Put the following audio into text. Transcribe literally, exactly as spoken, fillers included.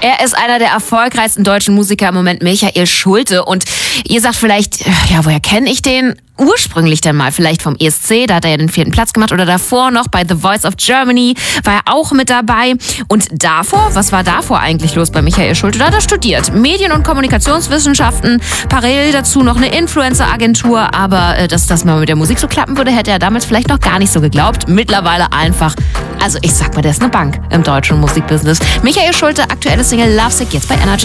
Er ist einer der erfolgreichsten deutschen Musiker im Moment, Michael Schulte. Und ihr sagt vielleicht, ja, woher kenne ich den? Ursprünglich dann mal vielleicht vom E S C, da hat er ja den vierten Platz gemacht, oder davor noch bei The Voice of Germany war er auch mit dabei. Und davor, was war davor eigentlich los bei Michael Schulte? Da hat er studiert Medien- und Kommunikationswissenschaften, parallel dazu noch eine Influencer-Agentur, aber äh, dass das mal mit der Musik so klappen würde, hätte er damals vielleicht noch gar nicht so geglaubt. Mittlerweile einfach, also ich sag mal, der ist eine Bank im deutschen Musikbusiness. Michael Schulte, aktuelle Single Lovesick, jetzt bei Energy.